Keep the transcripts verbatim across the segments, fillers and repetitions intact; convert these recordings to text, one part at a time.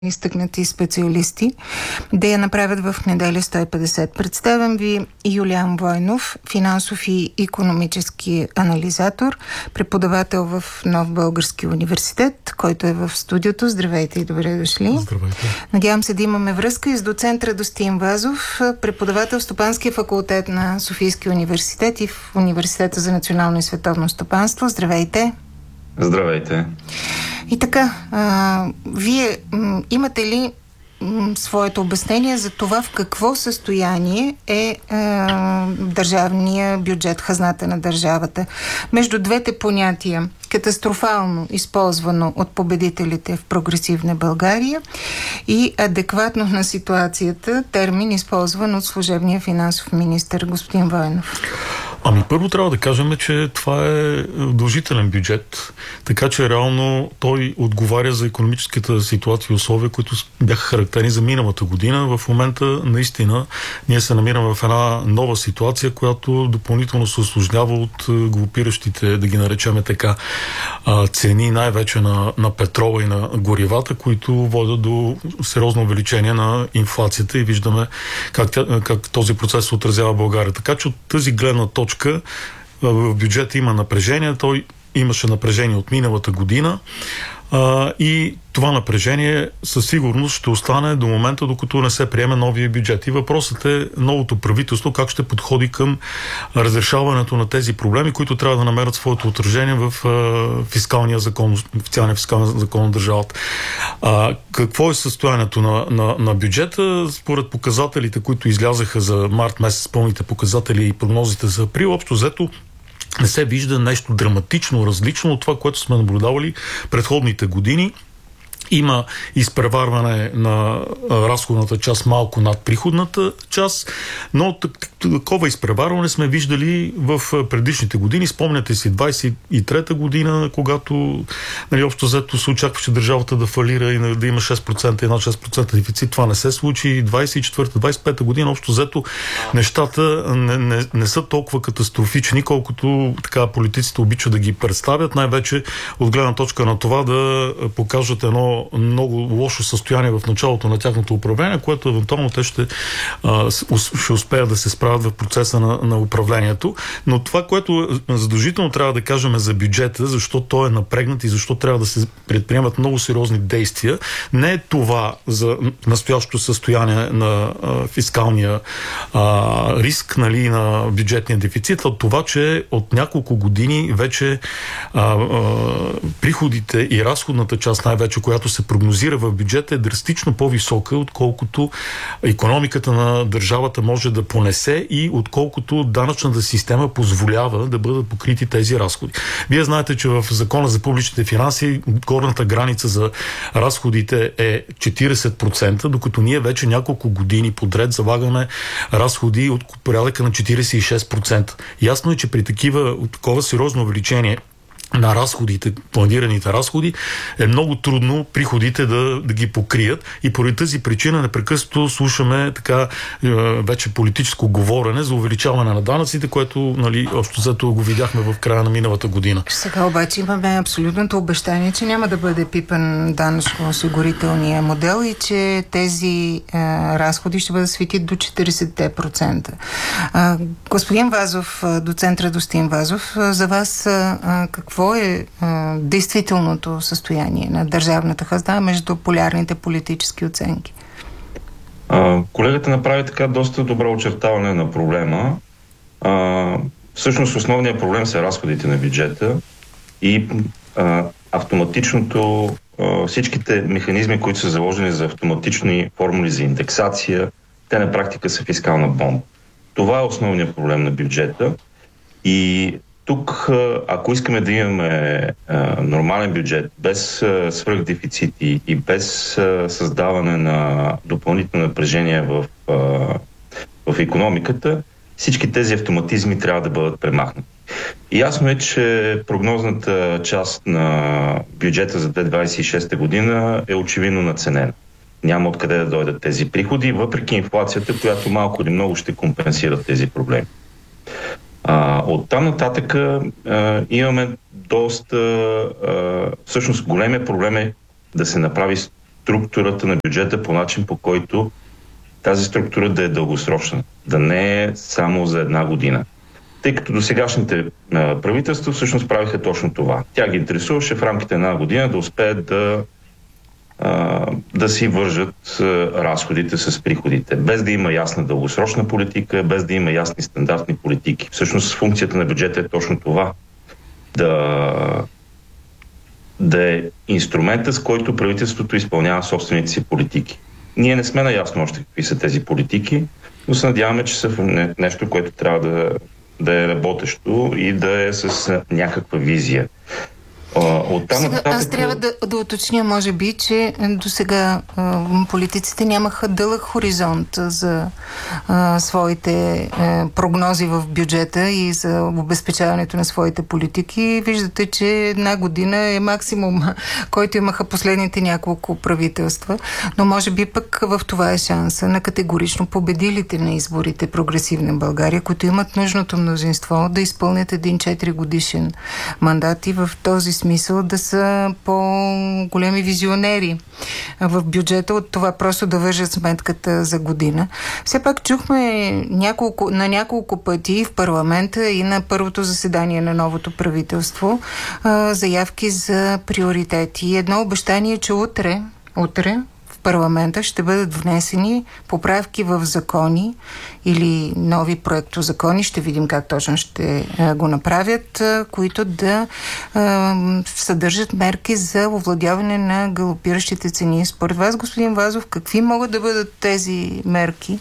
изтъкнати специалисти да я направят в неделя сто и петдесет. Представям ви Юлиан Войнов, финансов и икономически анализатор, преподавател в Нов български университет, който е в студиото. Здравейте и добре дошли. Здравейте. Надявам се да имаме връзка и с доцент Радостин Вазов, преподавател в Стопанския факултет на Софийския университет и в Университета за национално и световно стопанство. Здравейте. Здравейте. И така, а, вие м, имате ли м, своето обяснение за това в какво състояние е а, държавния бюджет, хазната на държавата? Между двете понятия, катастрофално използвано от победителите в прогресивна България и адекватно на ситуацията, термин използван от служебния финансов министър господин Войнов. Ами първо трябва да кажем, че това е удължителен бюджет, така че реално той отговаря за икономическата ситуация и условия, които бяха характерни за миналата година. В момента наистина ние се намираме в една нова ситуация, която допълнително се усложнява от глупиращите, да ги наречеме така, цени, най-вече на, на петрола и на горивата, които водят до сериозно увеличение на инфлацията и виждаме как, тя, как този процес се отразява в България. Така че от тази гледна точка в бюджета има напрежение. Той имаше напрежение от миналата година а, и това напрежение със сигурност ще остане до момента, докато не се приеме новия бюджет. И въпросът е новото правителство как ще подходи към разрешаването на тези проблеми, които трябва да намерят своето отражение в а, фискалния закон, официалния фискален закон на държавата. А, какво е състоянието на, на, на бюджета? Според показателите, които излязаха за март месец, пълните показатели и прогнозите за април, общо взето не се вижда нещо драматично различно от това, което сме наблюдавали предходните години. Има изпреварване на разходната част малко над приходната част, но такова изпреварване сме виждали в предишните години. Спомняте си двайсет и трета година, когато нали, общо взето се очакваше държавата да фалира и да има шест процента и над шест процента дефицит. Това не се случи. двайсет и четвърта двайсет и пета година общо взето нещата не, не, не са толкова катастрофични, колкото така политиците обичат да ги представят, най-вече от гледна точка на това да покажат едно много лошо състояние в началото на тяхното управление, което евентуално те ще, а, ще успеят да се справят в процеса на, на управлението. Но това, което задължително трябва да кажем за бюджета, защо той е напрегнат и защо трябва да се предприемат много сериозни действия, не е това за настоящото състояние на а, фискалния а, риск, нали, на бюджетния дефицит, а това, че от няколко години вече а, а, приходите и разходната част, най-вече, която се прогнозира в бюджета, е драстично по-висока, отколкото икономиката на държавата може да понесе и отколкото данъчната система позволява да бъдат покрити тези разходи. Вие знаете, че в Закона за публичните финанси горната граница за разходите е четирийсет процента, докато ние вече няколко години подред залагаме разходи от порядъка на четирийсет и шест процента. Ясно е, че при такива, такова сериозно увеличение на разходите, планираните разходи, е много трудно приходите да, да ги покрият и поради тази причина непрекъснато слушаме така вече политическо говорене за увеличаване на данъците, което нали, общо взето го видяхме в края на миналата година. Сега обаче имаме абсолютното обещание, че няма да бъде пипан данъчно-осигурителния модел и че тези а, разходи ще бъдат свити до четирийсет процента. А, господин Вазов, доцент Радостин Вазов, за вас а, какво Какво е а, действителното състояние на държавната хазна между полярните политически оценки? А, колегата направи така доста добро очертаване на проблема. А, всъщност основният проблем са разходите на бюджета и а, автоматичното, а, всичките механизми, които са заложени за автоматични формули за индексация, те на практика са фискална бомба. Това е основният проблем на бюджета и тук, ако искаме да имаме а, нормален бюджет, без а, свръхдефицити и без а, създаване на допълнително напрежение в, а, в икономиката, всички тези автоматизми трябва да бъдат премахнати. И ясно е, че прогнозната част на бюджета за две хиляди двайсет и шеста година е очевидно надценена. Няма откъде да дойдат тези приходи, въпреки инфлацията, която малко или много ще компенсира тези проблеми. А, от там нататък а, имаме доста... А, всъщност големия проблем е да се направи структурата на бюджета по начин, по който тази структура да е дългосрочна, да не е само за една година. Тъй като досегашните а, правителства всъщност правиха точно това. Тя ги интересуваше в рамките на една година да успеят да, а, да си вържат а, разходите с приходите, без да има ясна дългосрочна политика, без да има ясни стандартни политики. Всъщност функцията на бюджета е точно това. Да, да е инструмента, с който правителството изпълнява собствените си политики. Ние не сме наясно още какви са тези политики, но се надяваме, че са нещо, което трябва да, да е работещо и да е с някаква визия. От там сега, нататък... Аз трябва да, да уточня, може би, че до сега политиците нямаха дълъг хоризонт за а, своите а, прогнози в бюджета и за обезпечаването на своите политики. Виждате, че една година е максимум, който имаха последните няколко правителства, но може би пък в това е шанса на категорично победилите на изборите Прогресивна България, които имат нужното мнозинство да изпълнят един четири годишен мандат и в този смисъл да са по-големи визионери в бюджета от това просто да вържат сметката за година. Все пак чухме няколко, на няколко пъти в парламента и на първото заседание на новото правителство а, заявки за приоритети. Едно обещание, че утре, утре парламента ще бъдат внесени поправки в закони или нови проектозакони, ще видим как точно ще а, го направят, а, които да а, съдържат мерки за овладяване на галопиращите цени. Според вас, господин Вазов, какви могат да бъдат тези мерки?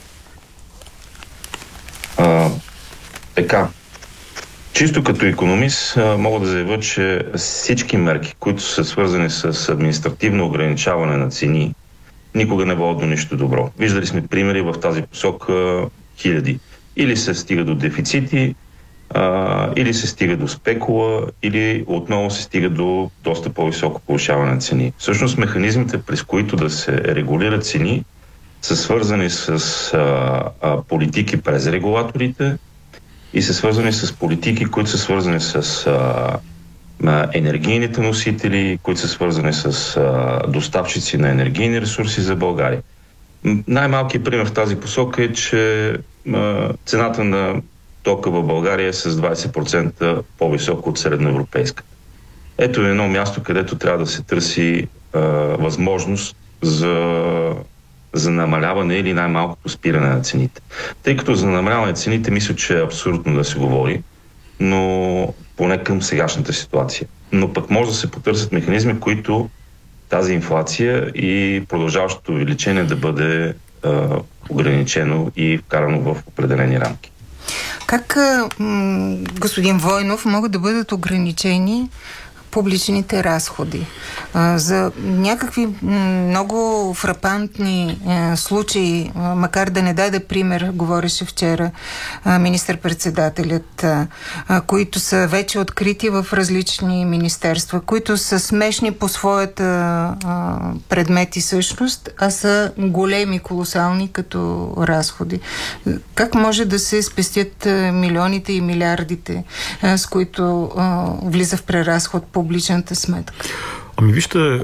А, така. Чисто като икономист мога да заявя, че всички мерки, които са свързани с административно ограничаване на цени, никога не водят до нищо добро. Виждали сме примери в тази посока хиляди. Или се стига до дефицити, а, или се стига до спекула, или отново се стига до доста по-високо повишаване на цени. Всъщност механизмите, през които да се регулират цени, са свързани с а, а, политики през регулаторите и са свързани с политики, които са свързани с а, енергийните носители, които са свързани с а, доставчици на енергийни ресурси за България. Най-малкият пример в тази посока е, че а, цената на тока в България е с двайсет процента по-висока от средноевропейска. Ето е едно място, където трябва да се търси а, възможност за, за намаляване или най-малкото спиране на цените. Тъй като за намаляване на цените мисля, че е абсурдно да се говори, но поне към сегашната ситуация. Но пък може да се потърсят механизми, които тази инфлация и продължаващото увеличение да бъде а, ограничено и вкарано в определени рамки. Как, м- господин Войнов, могат да бъдат ограничени публичните разходи? А, за някакви м- много фрапантни а, случаи, а, макар да не даде пример, говореше вчера а, министър-председателят, а, а, които са вече открити в различни министерства, които са смешни по своята а, предмет и същност, а са големи, колосални като разходи. Как може да се спестят а, милионите и милиардите, а, с които а, влиза в преразход публичната сметка? Ами вижте, а,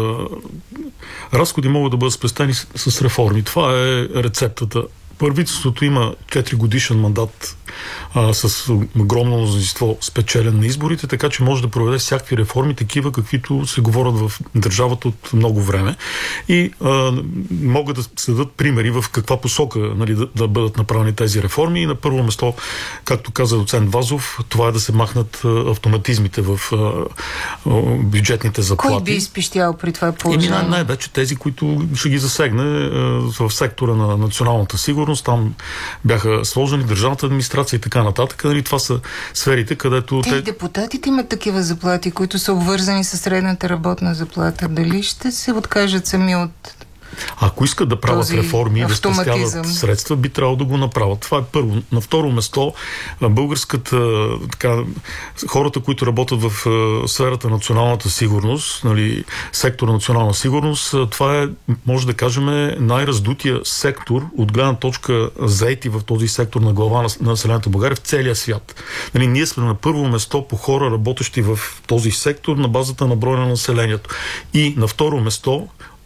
разходи могат да бъдат спестени с, с реформи. Това е рецептата. Правителството има четири годишен мандат а, с огромно мнозинство спечелен на изборите, така че може да проведе всякакви реформи, такива каквито се говорят в държавата от много време. И а, могат да се дадат примери в каква посока, нали, да, да бъдат направени тези реформи. И на първо место, както каза доцент Вазов, това е да се махнат а, автоматизмите в а, а, бюджетните заплати. Кой би изпищял при това положение? Еми най-вече тези, които ще ги засегне а, в сектора на националната сигурност. Там бяха сложени държавната администрация и така нататък. Нали, това са сферите, където... Те, те... депутатите имат такива заплати, които са обвързани с средната работна заплата. Дали ще се откажат сами от... Ако искат да правят реформи и да спестяват средства, би трябвало да го направят. Това е първо. На второ место, българската, така, хората, които работят в сферата на националната сигурност, нали, сектор на национална сигурност, това е, може да кажем, най-раздутия сектор от гледна точка заети в този сектор на глава на населението в България в целия свят. Нали, ние сме на първо место по хора, работещи в този сектор на базата на броя на населението. И на второ место,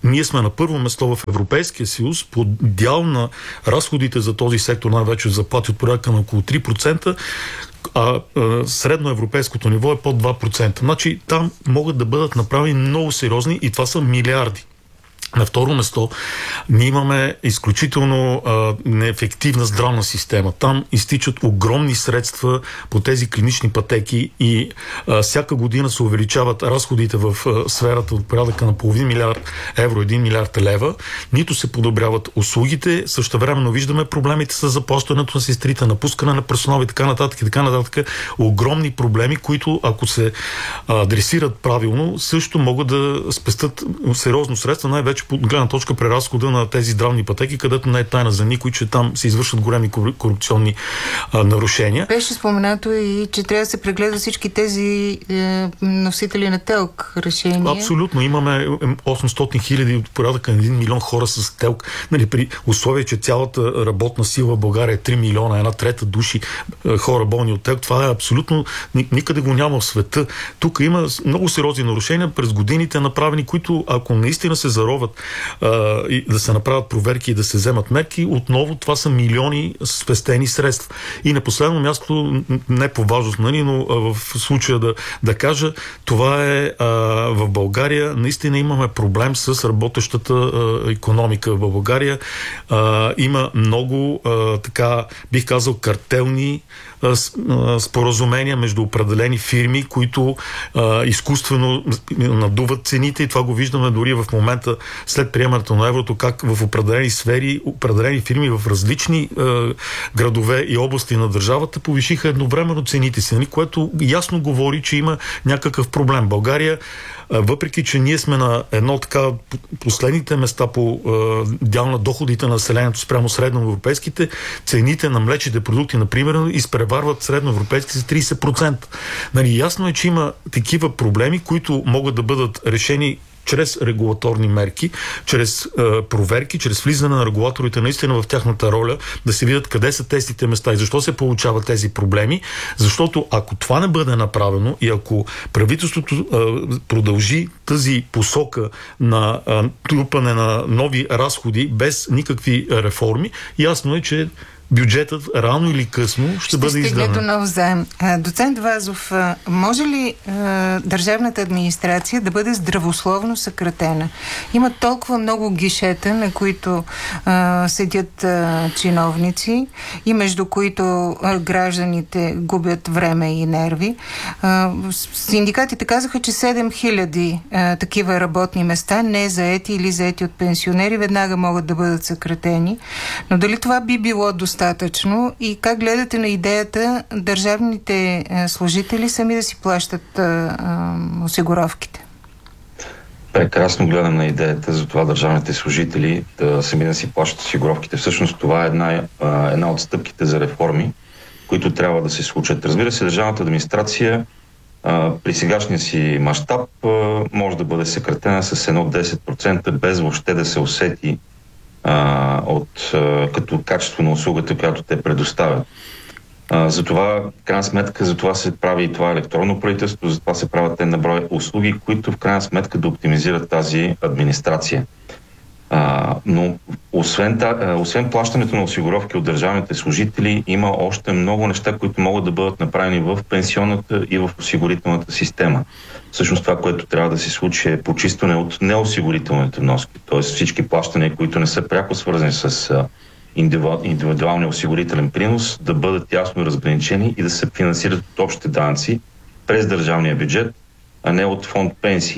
ние сме на първо место в Европейския съюз по дял на разходите за този сектор, най-вече заплати от порядка на около три процента, а, а средно европейското ниво е под два процента. Значи там могат да бъдат направени много сериозни и това са милиарди. На второ место, ние имаме изключително а, неефективна здравна система. Там изтичат огромни средства по тези клинични пътеки и а, всяка година се увеличават разходите в а, сферата от порядъка на половин милиард евро, един милиард лева. Нито се подобряват услугите, същевременно виждаме проблемите с заплащането на сестрите, напускане на персонал и така нататък и така нататък. Огромни проблеми, които ако се а, адресират правилно, също могат да спестят сериозно средства, най-вече по гледна точка преразхода на тези здравни пътеки, където не е тайна за никой, че там се извършват големи корупционни а, нарушения. Беше споменато и, че трябва да се прегледа всички тези е, носители на ТЕЛК решения. Абсолютно. Имаме осемстотин хиляди от порядъка на един милион хора с ТЕЛК. Нали, при условие, че цялата работна сила в България е три милиона, една трета души е, хора болни от ТЕЛК, това е абсолютно никъде го няма в света. Тук има много сериозни нарушения през годините направени, които ако наистина се зароват Uh, и да се направят проверки и да се вземат мерки, отново това са милиони спестени средства. И на последно място, не по важност, нали, но uh, в случая да, да кажа, това е uh, в България наистина имаме проблем с работещата uh, икономика в България. Uh, има много uh, така, бих казал, картелни споразумения между определени фирми, които а, изкуствено надуват цените и това го виждаме дори в момента след приемането на еврото, как в определени сфери, определени фирми в различни а, градове и области на държавата повишиха едновременно цените си, което ясно говори, че има някакъв проблем. България, въпреки че ние сме на едно така последните места по е, дял на доходите на населението спрямо средноевропейските, цените на млечните продукти, например, изпреварват средноевропейските с трийсет процента. Нали, ясно е, че има такива проблеми, които могат да бъдат решени чрез регулаторни мерки, чрез е, проверки, чрез влизане на регулаторите наистина в тяхната роля, да се видят къде са тестите места и защо се получават тези проблеми. Защото ако това не бъде направено и ако правителството е, продължи тази посока на е, трупане на нови разходи без никакви реформи, ясно е, че бюджетът рано или късно ще, ще бъде издаден. Ще стигне до нов заем. Доцент Вазов, може ли а, държавната администрация да бъде здравословно съкратена? Има толкова много гишета, на които а, седят а, чиновници и между които а, гражданите губят време и нерви. А, синдикатите казаха, че седем хиляди а, такива работни места, не заети или заети от пенсионери, веднага могат да бъдат съкратени. Но дали това би било достатъчно? Достатъчно и как гледате на идеята държавните служители сами да си плащат а, а, осигуровките? Прекрасно гледам на идеята за това държавните служители да сами да си плащат осигуровките. Всъщност това е една, една от стъпките за реформи, които трябва да се случат. Разбира се, държавната администрация а, при сегашния си мащаб а, може да бъде съкратена с едно десет процента без въобще да се усети Uh, от, uh, като качество на услугата, която те предоставят. Uh, затова, в крайна сметка, за това се прави и това електронно правителство, затова се правят те на брой услуги, които в крайна сметка да оптимизират тази администрация. Uh, но освен, та, освен плащането на осигуровки от държавните служители, има още много неща, които могат да бъдат направени в пенсионната и в осигурителната система. Всъщност това, което трябва да се случи, е почистване от неосигурителните вноски, т.е. всички плащания, които не са пряко свързани с индивидуалния осигурителен принос, да бъдат ясно разграничени и да се финансират от общите данъци през държавния бюджет, а не от фонд пенсии.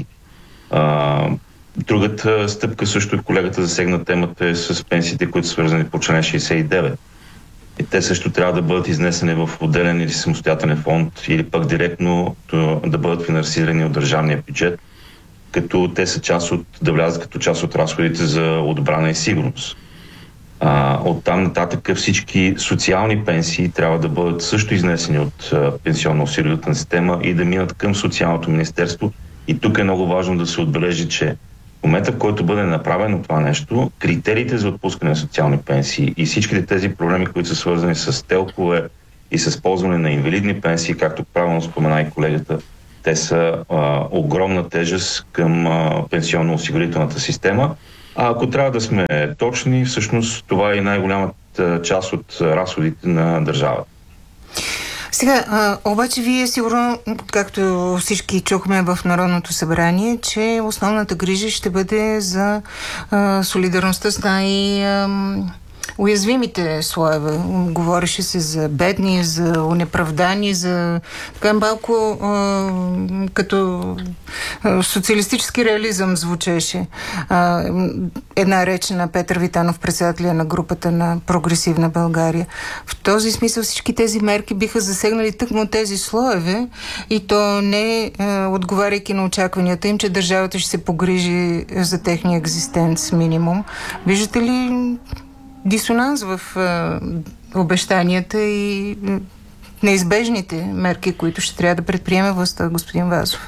Другата стъпка, също колегата засегна темата, е с пенсиите, които са свързани по член шейсет и девет. И те също трябва да бъдат изнесени в отделен или самостоятелен фонд или пък директно да бъдат финансирани от държавния бюджет, като те са част от, да влязат като част от разходите за отбрана и сигурност. А, оттам нататък всички социални пенсии трябва да бъдат също изнесени от пенсионно-осигурителна система и да минат към Социалното министерство. И тук е много важно да се отбележи, че в момента, в който бъде направено това нещо, критериите за отпускане на социални пенсии и всичките тези проблеми, които са свързани с телкове и с ползване на инвалидни пенсии, както правилно спомена и колегата, Те са а, огромна тежест към а, пенсионно-осигурителната система. А ако трябва да сме точни, всъщност това е най-голямата част от разходите на държавата. Сега, а, обаче вие сигурно, както всички чухме в Народното събрание, че основната грижа ще бъде за а, солидарността с най- а, уязвимите слоеве. Говореше се за бедни, за онеправдани, за така малко а, като а, социалистически реализъм звучеше. А, една реч на Петър Витанов, председателя на групата на Прогресивна България. В този смисъл всички тези мерки биха засегнали тъкмо тези слоеве и то не а, отговаряйки на очакванията им, че държавата ще се погрижи за техния екзистенц минимум. Виждате ли дисонанс в а, обещанията и а, неизбежните мерки, които ще трябва да предприеме властта, господин Вазов?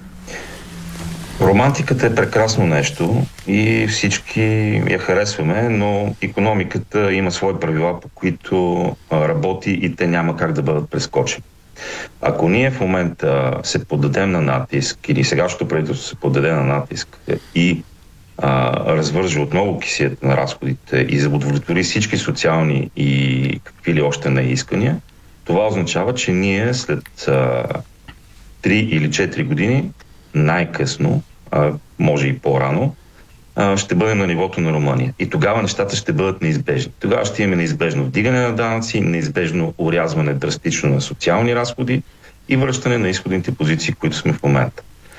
Романтиката е прекрасно нещо и всички я харесваме, но икономиката има свои правила, по които а, работи и те няма как да бъдат прескочени. Ако ние в момента се поддадем на натиск или сегашното правителство се поддаде на натиск и а, развържи отново кисията на разходите и удовлетвори всички социални и какви ли още неискания, това означава, че ние след а, три или четири години най-късно, а, може и по-рано, а, ще бъдем на нивото на Румъния. И тогава нещата ще бъдат неизбежни. Тогава ще имаме неизбежно вдигане на данъци, неизбежно урязване драстично на социални разходи и връщане на изходните позиции, които сме в момента.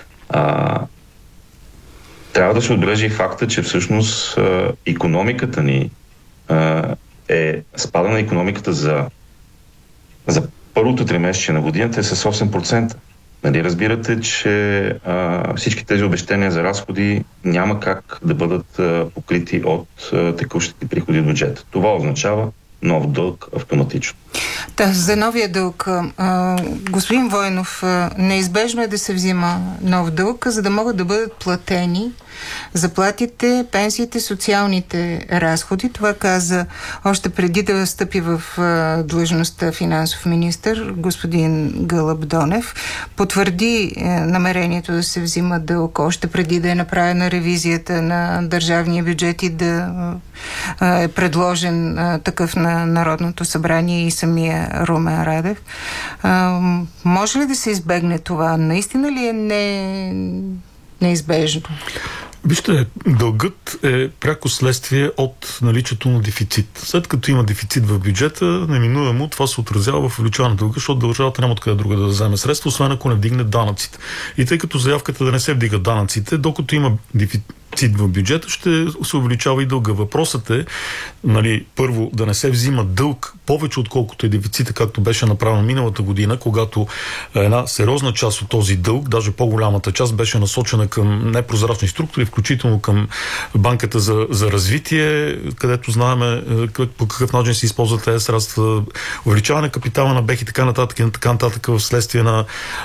А, трябва да се отбележи и факта, че всъщност а, икономиката ни а, е спада на икономиката за, за първото тримесечие на годината е с осем процента. Нали, разбирате, че а, всички тези обещания за разходи няма как да бъдат а, покрити от а, текущите приходи от бюджета. Това означава нов дълг автоматично. Да, за новия дълг. А, господин Войнов, а, неизбежно е да се взима нов дълг, за да могат да бъдат платени заплатите, пенсиите, социалните разходи. Това каза още преди да стъпи в а, длъжността финансов министър господин Гълъб Донев. Потвърди а, намерението да се взима дълг още преди да е направена ревизията на държавния бюджет и да а, е предложен а, такъв на Народното събрание и самия Румен Радев. А, може ли да се избегне това? Наистина ли е не... неизбежно? Вижте, дългът е пряко следствие от наличието на дефицит. След като има дефицит в бюджета, неминуемо това се отразява в увеличаване на дълга, защото държавата няма откъде друга да вземе средства, освен ако не вдигне данъците. И тъй като заявката да не се вдига данъците, докато има дефицит в бюджета, ще се увеличава и дълга. Въпросът е, нали, първо, да не се взима дълг повече отколкото е дефицита, както беше направено миналата година, когато една сериозна част от този дълг, даже по-голямата част, беше насочена към непрозрачни структури, включително към Банката за, за развитие, където знаем по какъв начин се използват тези средства, увеличаване капитала на БЕХ и така нататък, и така нататък в следствие на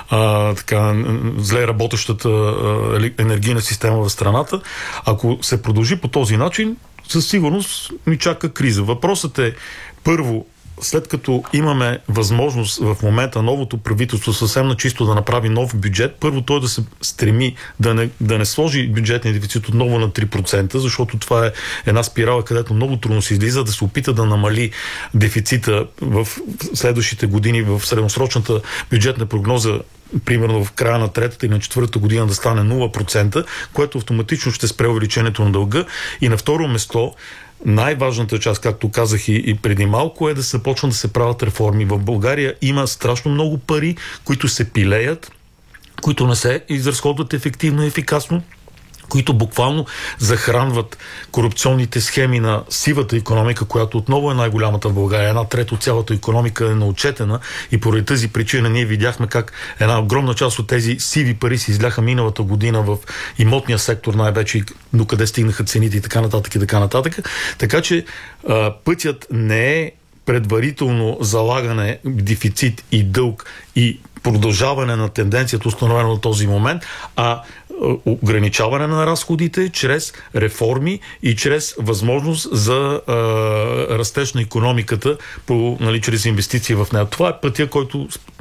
а, така, зле работещата а, енергийна система в страната. Ако се продължи по този начин, със сигурност ни чака криза. Въпросът е, първо, след като имаме възможност в момента новото правителство съвсем начисто да направи нов бюджет, първо той да се стреми да не, да не сложи бюджетния дефицит отново на три процента, защото това е една спирала, където много трудно се излиза, да се опита да намали дефицита в следващите години в средносрочната бюджетна прогноза, примерно в края на третата и на четвъртата година да стане нула процента, което автоматично ще спре увеличението на дълга. И на второ место, най-важната част, както казах и, и преди малко, е да се почнат да се правят реформи. В България има страшно много пари, които се пилеят, които не се изразходват ефективно и ефикасно, които буквално захранват корупционните схеми на сивата икономика, която отново е най-голямата в България. Една трета от цялата икономика е наотчетена и поради тази причина ние видяхме как една огромна част от тези сиви пари се изляха миналата година в имотния сектор, най-вече докъде стигнаха цените и така нататък и така нататък. Така че а, пътят не е предварително залагане дефицит и дълг и продължаване на тенденцията, установена на този момент, а ограничаване на разходите чрез реформи и чрез възможност за а, растеж на икономиката по, нали, чрез инвестиции в нея. Това е пътя, който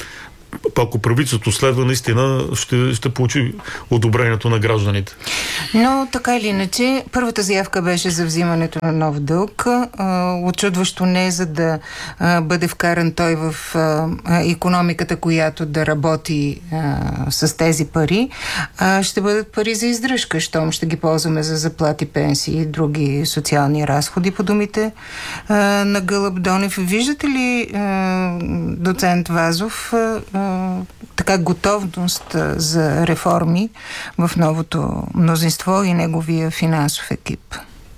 ако правителството следва, наистина ще, ще получи одобрението на гражданите. Но така или иначе, първата заявка беше за взимането на нов дълг. Очудващо не, за да бъде вкаран той в икономиката, която да работи с тези пари. Ще бъдат пари за издръжка, щом ще ги ползваме за заплати, пенсии и други социални разходи, по думите на Гълъб Донев. Виждате ли, доцент Вазов, така готовност за реформи в новото мнозинство и неговия финансов екип?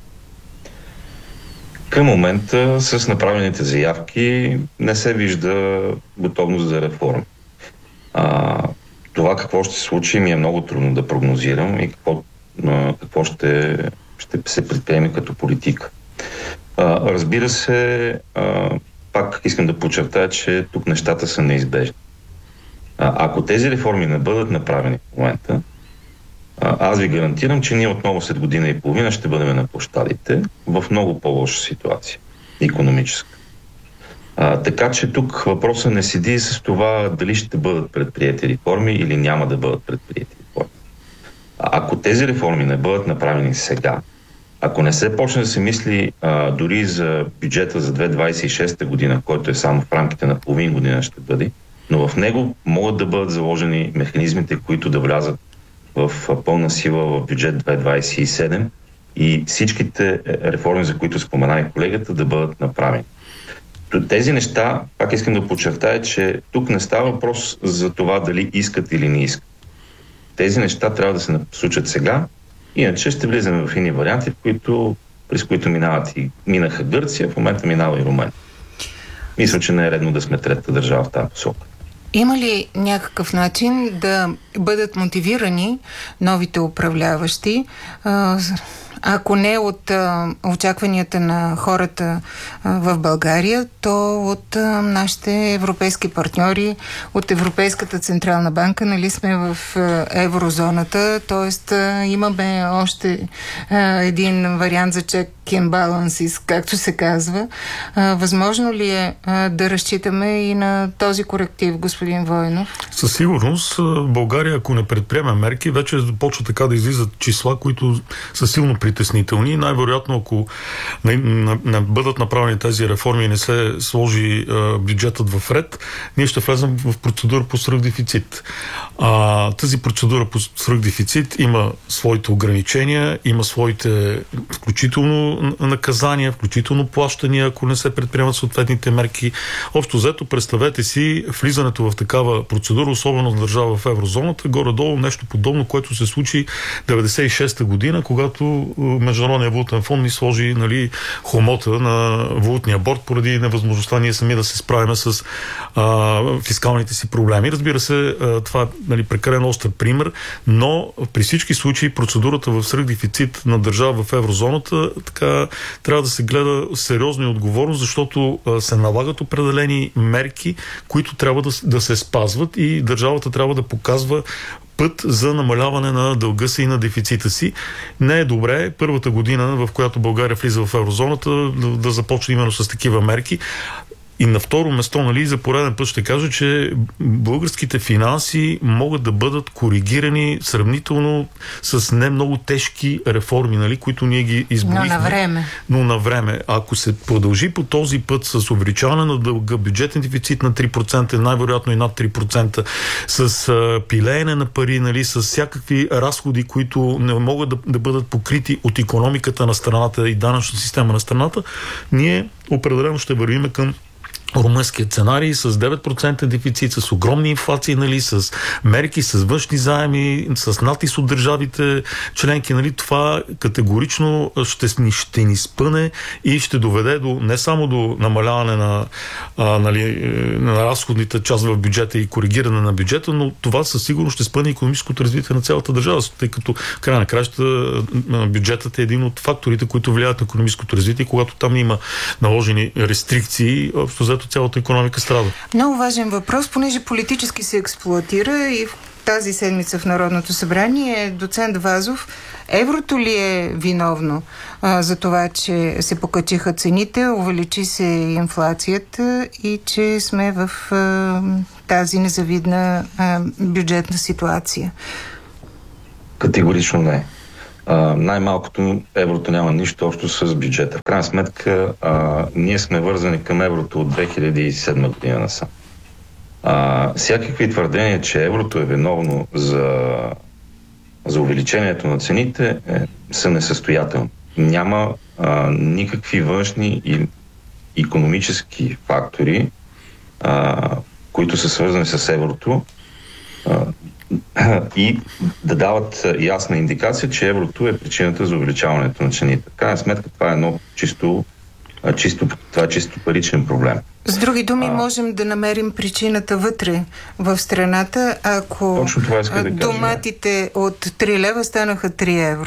Към момента с направените заявки не се вижда готовност за реформи. А, това какво ще се случи ми е много трудно да прогнозирам и какво, а, какво ще, ще се предприеме като политика. А, разбира се, а, пак искам да подчертая, че тук нещата са неизбежни. А, ако тези реформи не бъдат направени в момента, а, аз ви гарантирам, че ние отново след година и половина ще бъдем на площадите в много по-лоша ситуация, икономическа. А, така че тук въпросът не седи с това дали ще бъдат предприети реформи или няма да бъдат предприети реформи. А, ако тези реформи не бъдат направени сега, ако не се почне да се мисли а, дори за бюджета за две хиляди двадесет и шеста година, който е само в рамките на половин година ще бъде, но в него могат да бъдат заложени механизмите, които да влязат в пълна сила в бюджет две хиляди двадесет и седма и всичките реформи, за които спомена и колегата, да бъдат направени. Тези неща, пак искам да подчертая, че тук не става въпрос за това дали искат или не искат. Тези неща трябва да се случат сега, иначе ще влизаме в едни варианти, в които, през които минават и минаха Гърция, в момента минава и Румъния. Мисля, че не е редно да сме трета държава в тази посока. Има ли някакъв начин да бъдат мотивирани новите управляващи, ако не от а, очакванията на хората а, в България, то от а, нашите европейски партньори, от Европейската централна банка, нали сме в а, еврозоната, т.е. имаме още а, един вариант за check and balances, както се казва. А, възможно ли е а, да разчитаме и на този коректив, господин Войнов? Със сигурност България, ако не предприеме мерки, вече започва така да излизат числа, които са силно притеснителни. Най-вероятно, ако не, не, не бъдат направени тези реформи и не се сложи а, бюджетът в ред, ние ще влезем в процедура по свръхдефицит. А, тази процедура по свръхдефицит има своите ограничения, има своите включително наказания, включително плащания, ако не се предприемат съответните мерки. Общо взето, представете си влизането в такава процедура, особено в държава в еврозоната, горе-долу нещо подобно, което се случи деветдесет и шеста година, когато Международният валутен фонд ни сложи, нали, хомота на валутния борд поради невъзможността ние сами да се справим с а, фискалните си проблеми. Разбира се, а, това е, нали, прекалено остър пример, но при всички случаи процедурата в свръхдефицит на държава в еврозоната така трябва да се гледа сериозно и отговорно, защото а, се налагат определени мерки, които трябва да, да се спазват и държавата трябва да показва път за намаляване на дълга си и на дефицита си. Не е добре първата година, в която България влиза в еврозоната, да, да започне именно с такива мерки. И на второ место, нали, за пореден път ще кажа, че българските финанси могат да бъдат коригирани сравнително с не много тежки реформи, нали, които ние ги изборихме. Но на време. Но на време. Ако се продължи по този път с увеличаване на дълга, бюджетен дефицит на три процента, най-вероятно и над три процента, с а, пилеене на пари, нали, с всякакви разходи, които не могат да, да бъдат покрити от икономиката на страната и данъчна система на страната, ние определено ще вървим към румънският сценарий с девет процента дефицит, с огромни инфлации, нали, с мерки, с външни заеми, с натиск от държавите членки, нали, това категорично ще ни, ще ни спъне и ще доведе до, не само до намаляване на, а, нали, на разходните част в бюджета и коригиране на бюджета, но това със сигурност ще спъне икономическото развитие на цялата държава, тъй като край на краща бюджетът е един от факторите, които влияят на икономическото развитие, когато там има наложени рестрикции, общо взето цялата икономика страда. Много важен въпрос, понеже политически се експлоатира и в тази седмица в Народното събрание. Доцент Вазов, еврото ли е виновно а, за това, че се покачиха цените, увеличи се инфлацията и че сме в а, тази незавидна а, бюджетна ситуация? Категорично не. А, най-малкото еврото няма нищо общо с бюджета. В крайна сметка, а, ние сме вързани към еврото от две хиляди и седма година насам. А, всякакви твърдения, че еврото е виновно за, за увеличението на цените, е, са несъстоятелни. Няма а, никакви външни и икономически фактори, а, които са свързани с еврото, а, и да дават ясна индикация, че еврото е причината за увеличаването на цените. В крайна сметка това е едно чисто, чисто, това е чисто паричен проблем. С други думи, а, можем да намерим причината вътре в страната, ако да доматите кажа. От три лева станаха три евро.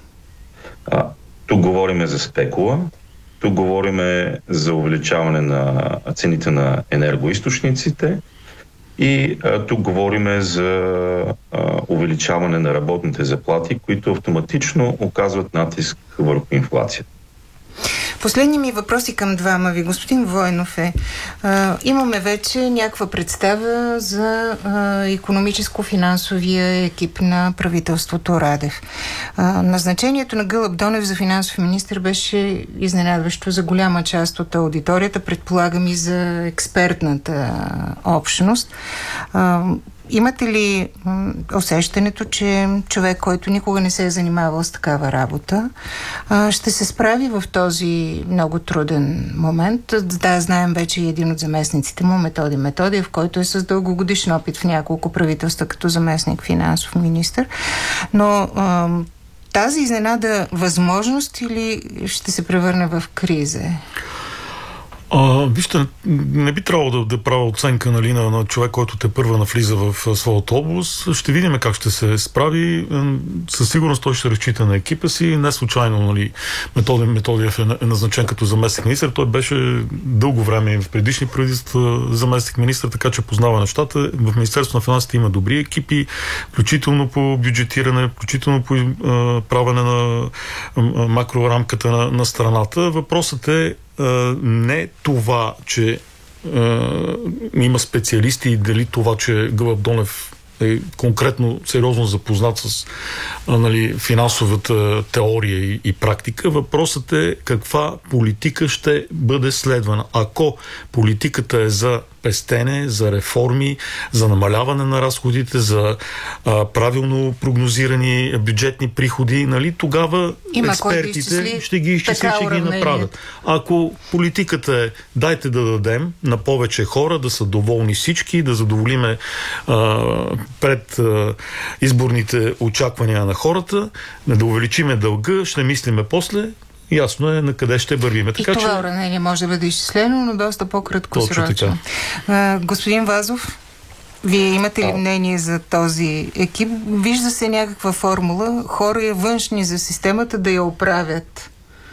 А, тук говорим за спекула, тук говорим за увеличаване на цените на енергоизточниците, и а, тук говорим за а, увеличаване на работните заплати, които автоматично оказват натиск върху инфлацията. Последни ми въпроси към двама ви. Господин Войнов е, а, имаме вече някаква представа за а, икономическо-финансовия екип на правителството Радев. А, назначението на Гълъб Донев за финансов министър беше изненадващо за голяма част от аудиторията, предполагам и за експертната общност. А, Имате ли м, усещането, че човек, който никога не се е занимавал с такава работа, а, ще се справи в този много труден момент? Да, знаем вече и един от заместниците му, Методи Методиев, който е с дългогодишен опит в няколко правителства като заместник финансов министър. Но а, тази изненада възможност или ще се превърне в криза? А, вижте, не би трябвало да, да правя оценка, нали, на, на човек, който те първа навлиза в своята област. Ще видим как ще се справи. Със сигурност той ще разчита на екипа си. Не случайно, нали, Методи Методиев е, е назначен като заместник министър. Той беше дълго време в предишни правителства заместник министър, така че познава нещата. В Министерството на финансите има добри екипи, включително по бюджетиране, включително по а, правене на а, макрорамката на, на страната. Въпросът е Uh, не това, че uh, има специалисти и дали това, че Гълъб Донев е конкретно сериозно запознат с а, нали, финансовата теория и, и практика. Въпросът е каква политика ще бъде следвана. Ако политиката е за пестене, за реформи, за намаляване на разходите, за а, правилно прогнозирани бюджетни приходи, нали, тогава има експертите ще ги изчислят, ще ги направят. Ако политиката е дайте да дадем на повече хора, да са доволни всички, да задоволиме а, пред а, изборните очаквания на хората, да увеличиме дълга, ще мислиме после, ясно е на къде ще вървиме. Така, и това че... уравнение може да бъде изчислено, но доста по-краткосрочно. Господин Вазов, вие имате ли мнение за този екип? Вижда се някаква формула, хора външни за системата да я оправят.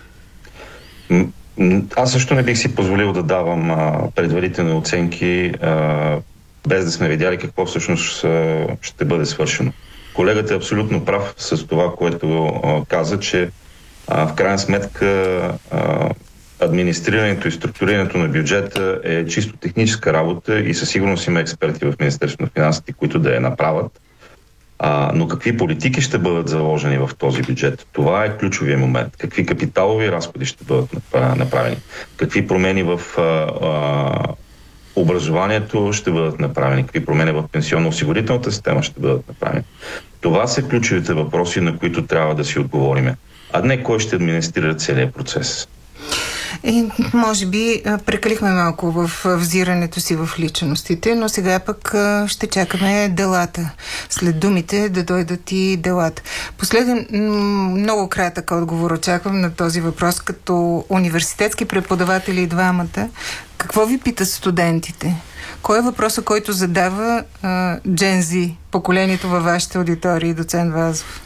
Аз също не бих си позволил да давам а, предварителни оценки, а, без да сме видяли какво всъщност а, ще бъде свършено. Колегата е абсолютно прав с това, което а, каза, че а, в крайна сметка а, администрирането и структурирането на бюджета е чисто техническа работа и със сигурност има експерти в Министерството на финансите, които да я направят. А, но какви политики ще бъдат заложени в този бюджет? Това е ключовия момент. Какви капиталови разходи ще бъдат направени? Какви промени в а, а, образованието ще бъдат направени? Какви промени в пенсионно-осигурителната система ще бъдат направени? Това са ключовите въпроси, на които трябва да си отговориме. А не кой ще администрира целият процес. И, може би прекалихме малко в взирането си в личностите, но сега пък ще чакаме делата. След думите да дойдат и делата. Последен много кратък отговор очаквам на този въпрос, като университетски преподаватели и двамата. Какво ви питат студентите? Кой е въпросът, който задава Gen Z, поколението във вашите аудитории, доцент Вазов?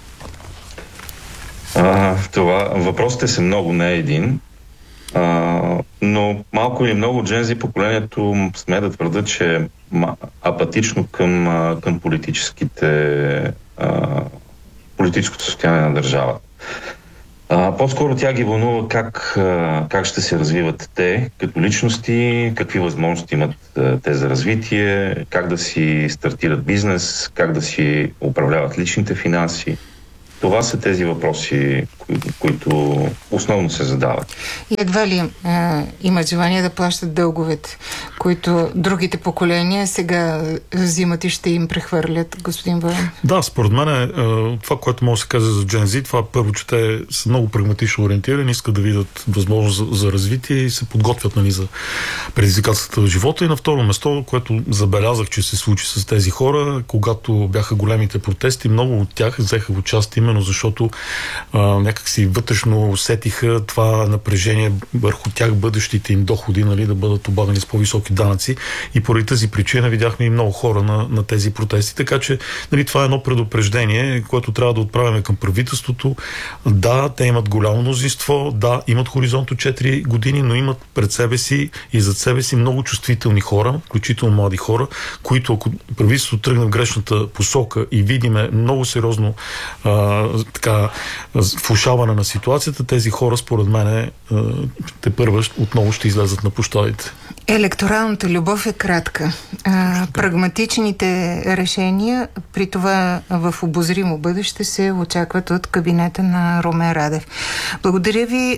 А, това, въпросите са много, не е един. Uh, но малко или много Gen Z поколението сме да твърда, че е апатично към, към политическите uh, политическото състояние на държавата. А, по-скоро тя ги вълнува как, а, как ще се развиват те като личности, какви възможности имат а, те за развитие, как да си стартират бизнес, как да си управляват личните финанси. Това са тези въпроси, кои, които основно се задават. И едва ли а, имат желание да плащат дълговете, които другите поколения сега взимат и ще им прехвърлят, господин Войнов? Да, според мен това, което може да се каже за Gen Z, това първо, че те са много прагматично ориентирани, искат да видят възможност за, за развитие и се подготвят, нали, за предизвикателствата в живота. И на второ место, което забелязах, че се случи с тези хора, когато бяха големите протести, много от тях взеха участие именно защото а, някак си вътрешно усетиха това напрежение върху тях, бъдещите им доходи, нали, да бъдат облагани с по-високи данъци. И поради тази причина видяхме и много хора на, на тези протести. Така че, нали, това е едно предупреждение, което трябва да отправяме към правителството. Да, те имат голямо мнозинство, да, имат хоризонт от четири години, но имат пред себе си и зад себе си много чувствителни хора, включително млади хора, които, ако правителството тръгне в грешната посока и видиме много сериозно а, така влошаване на ситуацията, тези хора, според мен, те първо отново ще излезат на площадите. Електоралната любов е кратка. А, прагматичните решения, при това в обозримо бъдеще, се очакват от кабинета на Румен Радев. Благодаря ви.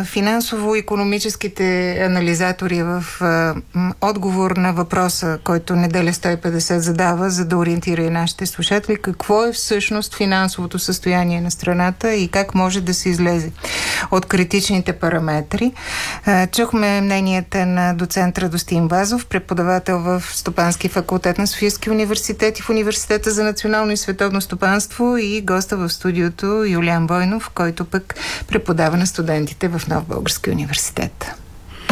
Финансово-икономическите анализатори в а, отговор на въпроса, който Неделя сто и петдесет задава, за да ориентира и нашите слушатели, какво е всъщност финансовото състояние на страната и как може да се излезе от критичните параметри. А, чухме мненията на доцент Радостин Вазов, преподавател в Стопански факултет на Софийския университет и в Университета за национално и световно стопанство, и госта в студиото Юлиан Войнов, който пък преподава на студентите в Нов български университет.